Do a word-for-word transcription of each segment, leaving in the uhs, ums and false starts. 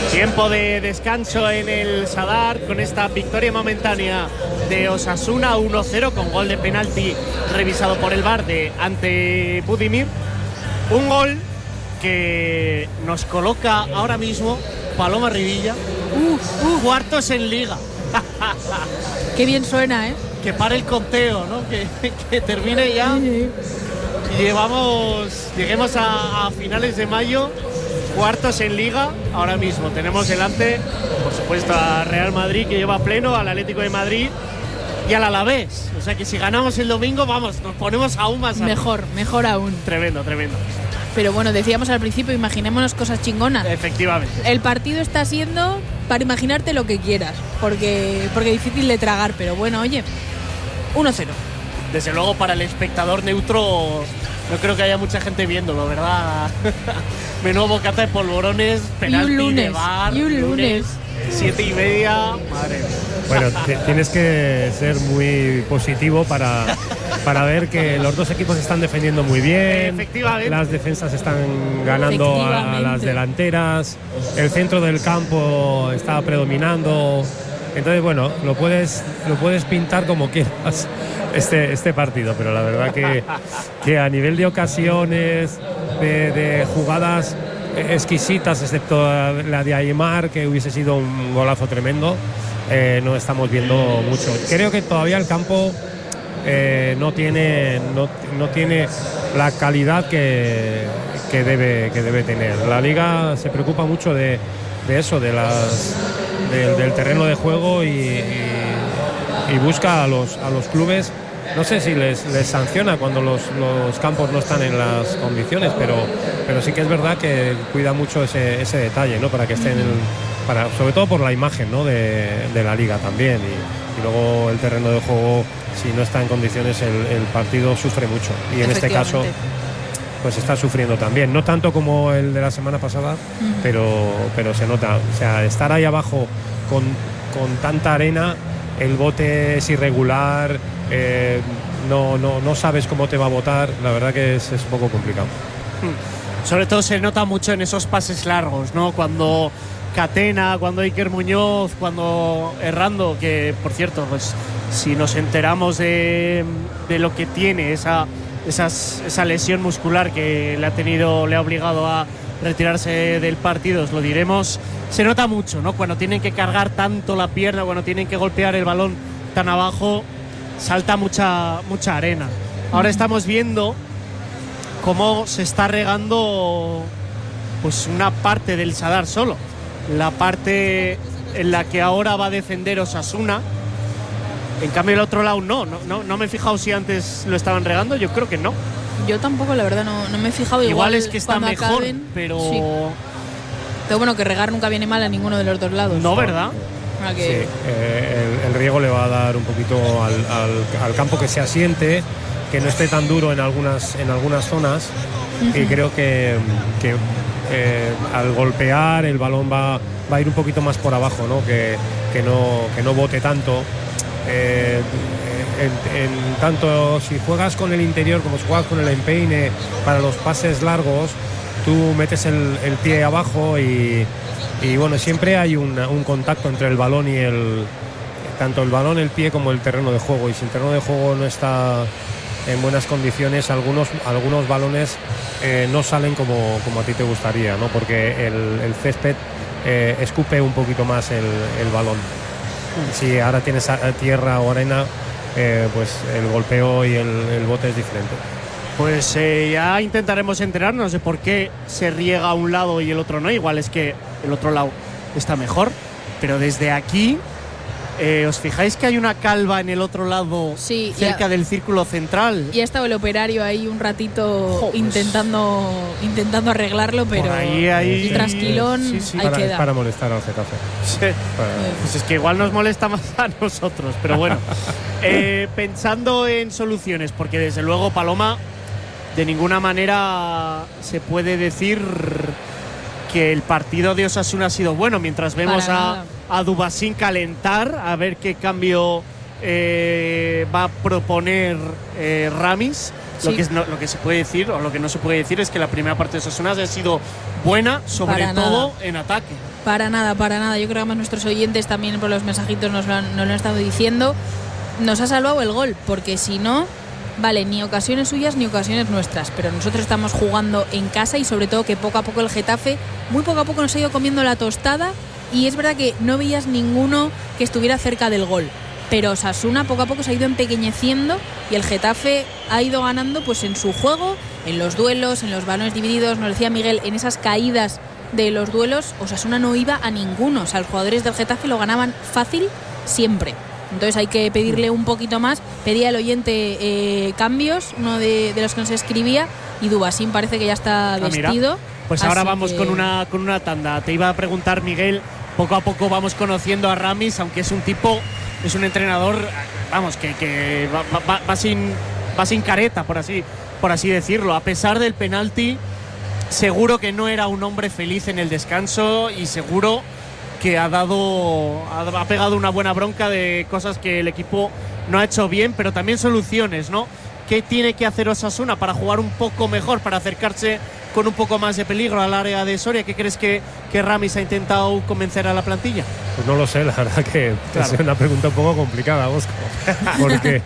Tiempo de descanso en el Sadar con esta victoria momentánea de Osasuna uno cero con gol de penalti revisado por el V A R de ante Budimir. Un gol que nos coloca ahora mismo Paloma Rivilla uh, uh, cuartos en Liga. Qué bien suena, ¿eh? Que pare el conteo, ¿no? Que, que termine ya. Sí. Y llevamos, lleguemos a, a finales de mayo, cuartos en Liga. Ahora mismo tenemos delante, por supuesto, a Real Madrid, que lleva pleno, al Atlético de Madrid y al Alavés. O sea que si ganamos el domingo, vamos, nos ponemos aún más mejor, arriba. Mejor aún. Tremendo, tremendo. Pero bueno, decíamos al principio, imaginémonos cosas chingonas. Efectivamente. El partido está siendo para imaginarte lo que quieras, porque porque es difícil de tragar, pero bueno, oye, uno cero. Desde luego para el espectador neutro no creo que haya mucha gente viéndolo, ¿verdad? Menudo bocata de polvorones, penalti y un lunes, de V A R, y un lunes. Siete y media, madre mía. Bueno, t- tienes que ser muy positivo para, para ver que los dos equipos están defendiendo muy bien. Efectivamente. Las defensas están ganando a las delanteras. El centro del campo está predominando. Entonces, bueno, lo puedes, lo puedes pintar como quieras este, este partido, pero la verdad que, que a nivel de ocasiones, de, de jugadas exquisitas, excepto la de Aymar, que hubiese sido un golazo tremendo, eh, no estamos viendo mucho. Creo que todavía el campo eh, no tiene no, no tiene la calidad que, que, debe, que debe tener. La Liga se preocupa mucho de, de eso, de las, de, del terreno de juego y, y, y busca a los, a los clubes. No sé si les, les sanciona cuando los, los campos no están en las condiciones, pero, pero sí que es verdad que cuida mucho ese, ese detalle, ¿no? Para que estén, el, para, sobre todo por la imagen, ¿no? de, de la Liga también. Y, y luego el terreno de juego, si no está en condiciones, el, el partido sufre mucho. Y en este caso, pues está sufriendo también. No tanto como el de la semana pasada, uh-huh. pero, pero se nota. O sea, estar ahí abajo con, con tanta arena, el bote es irregular. Eh, no, no, no sabes cómo te va a botar, la verdad que es, es un poco complicado. Sobre todo se nota mucho en esos pases largos, ¿no? Cuando Catena, cuando Iker Muñoz, cuando Errando, que por cierto, pues si nos enteramos de, de lo que tiene esa, esas, esa lesión muscular que le ha tenido, le ha obligado a retirarse del partido, os lo diremos, se nota mucho, ¿no? Cuando tienen que cargar tanto la pierna, cuando tienen que golpear el balón tan abajo, salta mucha, mucha arena. Ahora estamos viendo cómo se está regando pues una parte del Sadar solo. La parte en la que ahora va a defender Osasuna. En cambio el otro lado no. No, no, no me he fijado si antes lo estaban regando. Yo creo que no. Yo tampoco, la verdad, no, no me he fijado. Igual, Igual es que está mejor, acaben, pero... Sí. Pero bueno, que regar nunca viene mal a ninguno de los dos lados. No, ¿verdad? Que... Sí, eh, el, el riego le va a dar un poquito al, al, al campo que se asiente, que no esté tan duro en algunas, en algunas zonas. Uh-huh. Y creo que, que eh, al golpear el balón va, va a ir un poquito más por abajo, ¿no? Que, que, no, que no bote tanto. Eh, en, en tanto si juegas con el interior como si juegas con el empeine para los pases largos, tú metes el, el pie abajo y Y bueno, siempre hay una, un contacto entre el balón y el... Tanto el balón, el pie, como el terreno de juego. Y si el terreno de juego no está en buenas condiciones, algunos, algunos balones eh, no salen como, como a ti te gustaría, ¿no? Porque el, el césped eh, escupe un poquito más el, el balón. Si ahora tienes tierra o arena, eh, pues el golpeo y el, el bote es diferente. Pues eh, ya intentaremos enterarnos de por qué se riega a un lado y el otro no. Igual es que el otro lado está mejor. Pero desde aquí, eh, ¿os fijáis que hay una calva en el otro lado, sí, cerca a, del círculo central? Y ha estado el operario ahí un ratito oh, pues, intentando intentando arreglarlo, pero ahí, ahí, el trasquilón sí, sí. ahí para, queda. Para molestar al Getafe. Sí. Para... Pues es que igual nos molesta más a nosotros. Pero bueno, eh, pensando en soluciones, porque desde luego, Paloma, de ninguna manera se puede decir que el partido de Osasuna ha sido bueno, mientras vemos a, a Dubasín calentar, a ver qué cambio eh, va a proponer eh, Ramis. Sí. Lo, que es, no, lo que se puede decir o lo que no se puede decir es que la primera parte de Osasuna ha sido buena, sobre para todo nada. En ataque. Para nada, para nada. Yo creo que además nuestros oyentes también por los mensajitos nos lo han, nos lo han estado diciendo. Nos ha salvado el gol, porque si no, vale, ni ocasiones suyas ni ocasiones nuestras, pero nosotros estamos jugando en casa y sobre todo que poco a poco el Getafe, muy poco a poco nos ha ido comiendo la tostada y es verdad que no veías ninguno que estuviera cerca del gol. Pero Osasuna poco a poco se ha ido empequeñeciendo y el Getafe ha ido ganando pues en su juego, en los duelos, en los balones divididos. Nos decía Miguel, en esas caídas de los duelos, Osasuna no iba a ninguno. O sea, los jugadores del Getafe lo ganaban fácil siempre. Entonces hay que pedirle un poquito más. Pedía el oyente eh, cambios, uno de, de los que nos escribía, y Dubasín parece que ya está vestido. Ah, pues ahora vamos que... con una con una tanda. Te iba a preguntar, Miguel, poco a poco vamos conociendo a Ramis, aunque es un tipo... Es un entrenador, vamos, que, que va, va, va, sin, va sin careta, por así, por así decirlo. A pesar del penalti, seguro que no era un hombre feliz en el descanso y seguro que ha dado, ha, ha pegado una buena bronca de cosas que el equipo no ha hecho bien, pero también soluciones, ¿no? ¿Qué tiene que hacer Osasuna para jugar un poco mejor, para acercarse con un poco más de peligro al área de Soria? ¿Qué crees que, que Ramis ha intentado convencer a la plantilla? Pues no lo sé, la verdad que claro. Es una pregunta un poco complicada, Bosco. Porque,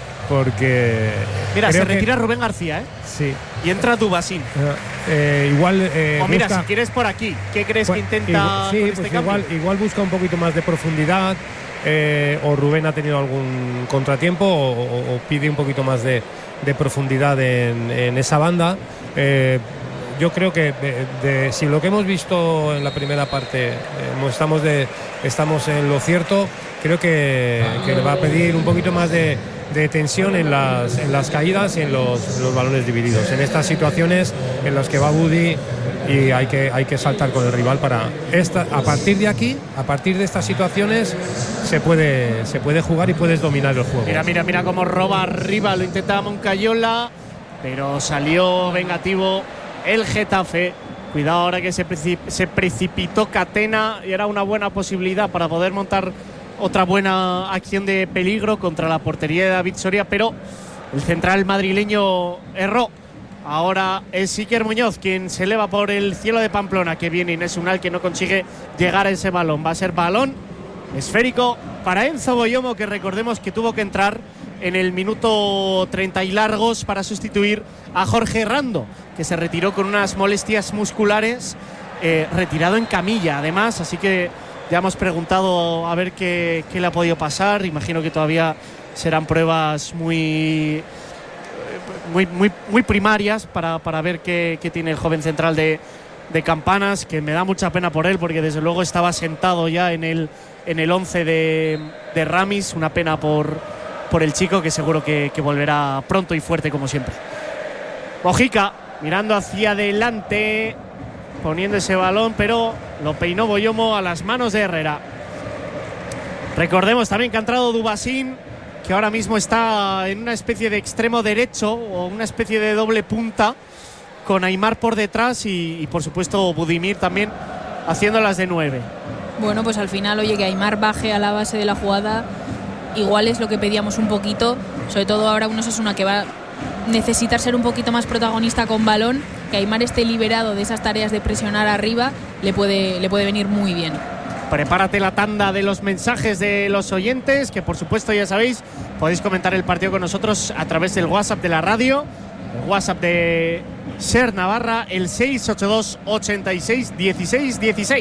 porque mira, se retira que... Rubén García, ¿eh? Sí. Y entra Dubasín. Eh, igual. Eh, o mira, busca... si quieres por aquí, ¿qué crees pues, que intenta igual, sí, con pues este cambio? Igual, igual busca un poquito más de profundidad. Eh, o Rubén ha tenido algún contratiempo o, o, o pide un poquito más de, de profundidad en, en esa banda. Eh, yo creo que de, de, si lo que hemos visto en la primera parte eh, estamos, de, estamos en lo cierto, creo que, que le va a pedir un poquito más de, de tensión en las, en las caídas y en los, en los balones divididos, en estas situaciones en las que va Budi y hay que, hay que saltar con el rival para esta, a partir de aquí, a partir de estas situaciones se puede, se puede jugar y puedes dominar el juego. Mira, mira, mira cómo roba arriba, lo intentaba Moncayola, pero salió vengativo el Getafe. Cuidado ahora que se, precip- se precipitó Catena y era una buena posibilidad para poder montar otra buena acción de peligro contra la portería de David Soria, pero el central madrileño erró. Ahora es Iker Muñoz quien se eleva por el cielo de Pamplona, que viene Inés Unal, que no consigue llegar a ese balón. Va a ser balón esférico para Enzo Boyomo, que recordemos que tuvo que entrar en el minuto treinta y largos para sustituir a Jorge Rando, que se retiró con unas molestias musculares, eh, retirado en camilla además, así que ya hemos preguntado a ver qué, qué le ha podido pasar. Imagino que todavía serán pruebas muy... Muy, muy, muy primarias para, para ver qué, qué tiene el joven central de, de Campanas, que me da mucha pena por él porque desde luego estaba sentado ya en el, en el once de, de Ramis. Una pena por, por el chico, que seguro que, que volverá pronto y fuerte como siempre. Mojica mirando hacia adelante, poniendo ese balón, pero lo peinó Boyomo a las manos de Herrera. Recordemos también que ha entrado Dubasín, que ahora mismo está en una especie de extremo derecho o una especie de doble punta, con Aimar por detrás y, y por supuesto Budimir también haciéndolas de nueve. Bueno, pues al final, oye, que Aimar baje a la base de la jugada, igual es lo que pedíamos un poquito, sobre todo ahora un Osasuna que va a necesitar ser un poquito más protagonista con balón, que Aimar esté liberado de esas tareas de presionar arriba, le puede, le puede venir muy bien. Prepárate la tanda de los mensajes de los oyentes, que por supuesto ya sabéis, podéis comentar el partido con nosotros a través del WhatsApp de la radio, el WhatsApp de Ser Navarra, el seis ocho dos, ochenta y seis, dieciséis dieciséis.